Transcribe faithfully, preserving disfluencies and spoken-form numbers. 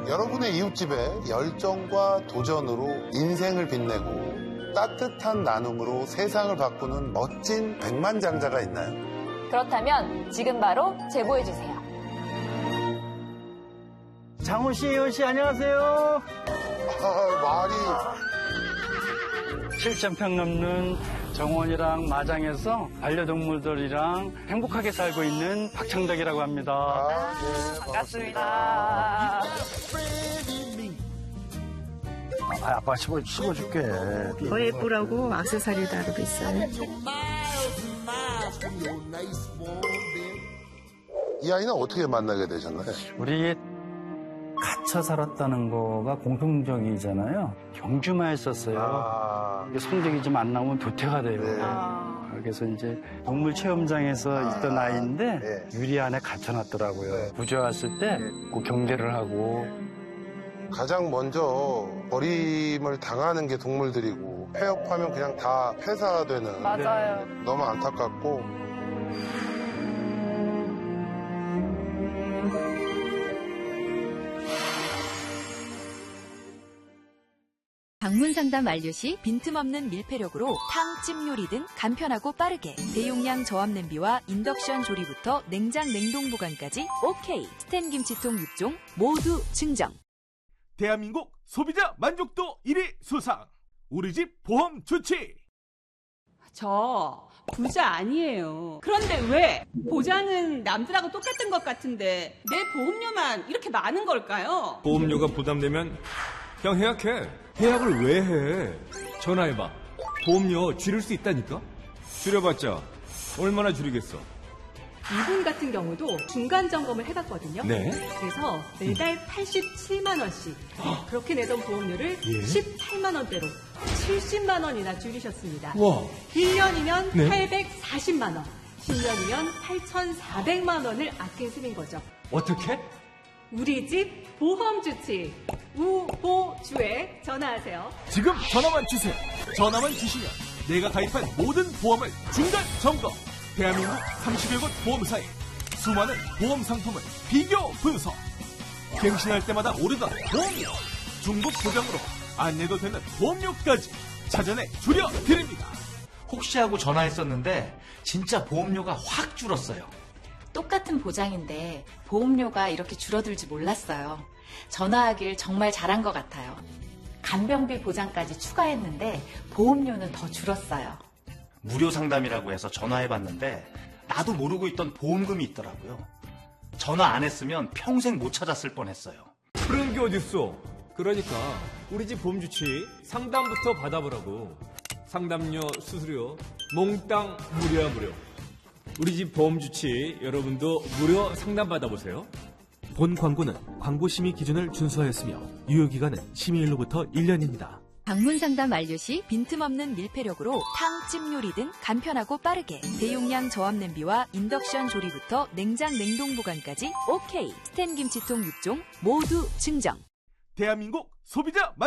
여러분의 이웃집에 열정과 도전으로 인생을 빛내고 따뜻한 나눔으로 세상을 바꾸는 멋진 백만장자가 있나요? 그렇다면 지금 바로 제보해주세요. 장훈 씨, 이훈 씨, 안녕하세요. 아, 말이. 칠천 평 넘는 정원이랑 마장에서 반려동물들이랑 행복하게 살고 있는 박창덕이라고 합니다. 아, 네, 반갑습니다. 아, 아빠 씹어, 씹어줄게. 더 예쁘라고 액세서리 다루고 있어요. 이 아이는 어떻게 만나게 되셨나요? 우리 갇혀 살았다는 거가 공통적이잖아요. 경주만 했었어요. 아, 이게 성적이 좀 안 나오면 도태가 돼요. 네. 아. 그래서 이제 동물 체험장에서 아, 있던 아이인데 네. 유리 안에 갇혀놨더라고요. 네. 구조 왔을 때 그 경계를 하고. 가장 먼저 버림을 당하는 게 동물들이고 폐업하면 그냥 다 폐사되는. 맞아요. 너무 안타깝고. 방문 상담 완료 시 빈틈없는 밀폐력으로 탕, 찜 요리 등 간편하고 빠르게 대용량 저압 냄비와 인덕션 조리부터 냉장 냉동 보관까지 오케이. 스텐 김치통 육 종 모두 증정. 대한민국 소비자 만족도 일 위 수상. 우리 집 보험 좋지. 저 부자 아니에요. 그런데 왜 보장은 남들하고 똑같은 것 같은데 내 보험료만 이렇게 많은 걸까요? 보험료가 부담되면 그냥 해약해. 해약을 왜 해? 전화해봐. 보험료 줄일 수 있다니까? 줄여봤자 얼마나 줄이겠어? 이분 같은 경우도 중간 점검을 해봤거든요. 네. 그래서 매달 팔십칠만 원씩 그렇게 내던 보험료를 예. 십팔만 원대로 칠십만 원이나 줄이셨습니다. 와. 일 년이면 네. 팔백사십만 원, 십 년이면 팔천사백만 원을 아낀 셈인 거죠. 어떻게? 우리 집 보험 주치 우보주에 전화하세요. 지금 전화만 주세요. 전화만 주시면 내가 가입한 모든 보험을 중간 점검. 대한민국 삼십여 곳 보험사에 수많은 보험 상품을 비교 분석. 갱신할 때마다 오르던 보험료. 중복 보장으로 안 내도 되는 보험료까지 자전에 줄여드립니다. 혹시 하고 전화했었는데 진짜 보험료가 확 줄었어요. 똑같은 보장인데 보험료가 이렇게 줄어들지 몰랐어요. 전화하길 정말 잘한 것 같아요. 간병비 보장까지 추가했는데 보험료는 더 줄었어요. 무료 상담이라고 해서 전화해봤는데 나도 모르고 있던 보험금이 있더라고요. 전화 안 했으면 평생 못 찾았을 뻔했어요. 그런 게 어딨어. 그러니까 우리 집 보험 주치 상담부터 받아보라고. 상담료, 수수료 몽땅 무료야 무료. 우리 집 보험 주치 여러분도 무료 상담 받아보세요. 본 광고는 광고 심의 기준을 준수하였으며 유효기간은 심의일로부터 일 년입니다. 방문 상담 완료 시 빈틈없는 밀폐력으로 탕, 찜 요리 등 간편하고 빠르게 대용량 저압 냄비와 인덕션 조리부터 냉장 냉동 보관까지 오케이. 스텐 김치통 육 종 모두 증정. 대한민국 소비자